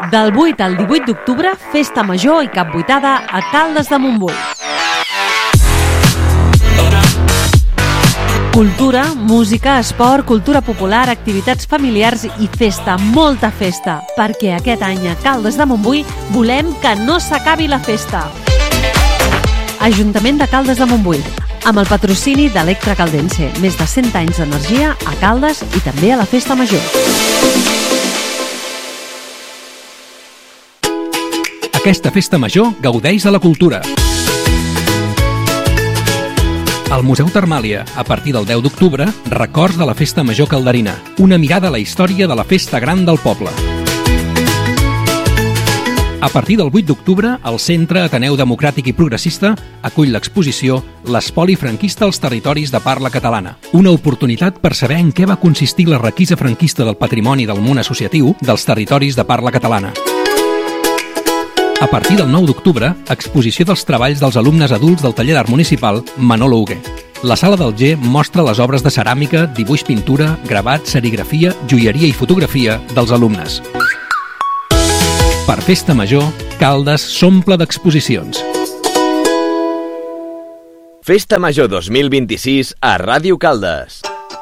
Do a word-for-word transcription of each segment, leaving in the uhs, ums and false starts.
Del vuit al divuit d'octubre, Festa Major i Capbuitada a Caldes de Montbui. Cultura, música, esport, cultura popular, activitats familiars i festa, molta festa, perquè aquest any a Caldes de Montbui volem que no s'acabi la festa. Ajuntament de Caldes de Montbui, amb el patrocini d'Electra Caldense, més de cent anys d'energia a Caldes i també a la Festa Major. Aquesta Festa Major gaudeix de la cultura. Al Museu Termàlia, a partir del deu d'octubre, records de la Festa Major calderina, una mirada a la història de la festa gran del poble. A partir del vuit d'octubre, el Centre Ateneu Democràtic i Progressista acull l'exposició L'espoli franquista als territoris de parla catalana, una oportunitat per saber en què va consistir la requisa franquista del patrimoni del món associatiu dels territoris de parla catalana. A partir del nou d'octubre, exposició dels treballs dels alumnes adults del taller d'art municipal Manolo Hugué. La sala del G mostra les obres de ceràmica, dibuix, pintura, gravat, serigrafia, joieria i fotografia dels alumnes. Per Festa Major, Caldes s'omple d'exposicions. Festa Major dos mil vint-i-sis a Ràdio Caldes.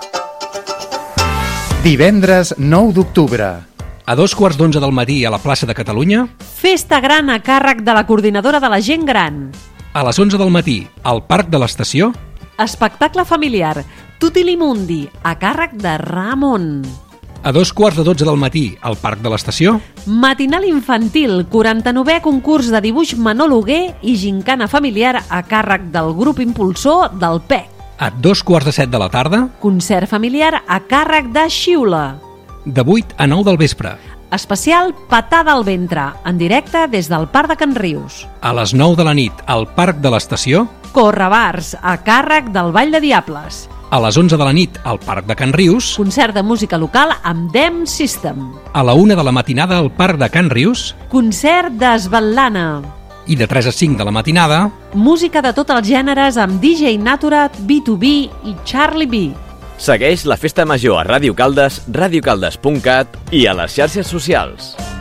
Divendres nou d'octubre. A dos quarts d'onze del matí a la plaça de Catalunya, Festa gran a càrrec de la Coordinadora de la Gent Gran. a les onze del matí al Parc de l'Estació, Espectacle familiar Tutilimundi a càrrec de Ramon. a dos quarts de dotze del matí al Parc de l'Estació, Matinal infantil, quaranta-novè concurs de dibuix Manolo Hugué i gincana familiar a càrrec del grup impulsor del P E C. a dos quarts de set de la tarda, Concert familiar a càrrec de Xiula. de vuit a nou del vespre. Especial Patada al ventre, en directe des del Parc de Can Rius. A les nou de la nit al Parc de l'Estació, Correbars, a càrrec del Ball de Diables. a les onze de la nit al Parc de Can Rius, Concert de música local amb Dem System. a la una de la matinada al Parc de Can Rius Concert d'Esbatlana. i de tres a cinc de la matinada, Música de tots els gèneres amb D J Naturat, B dos B i Charlie B. Segueix la Festa Major a Ràdio Caldes, radiocaldes punt cat i a les xarxes socials.